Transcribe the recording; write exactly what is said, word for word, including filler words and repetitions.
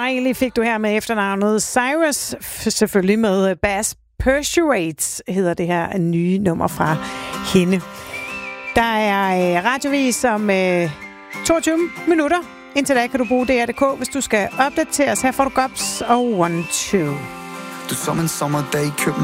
Riley fik du her med efternavnet Cyrus, selvfølgelig med Bass Persuades, hedder det her nye nummer fra hende. Der er radiovis om øh, toogtyve minutter. Indtil da kan du bruge D R punktum d k, hvis du skal opdateres. Her får du Gops og One Two. Du som en sommerdag køb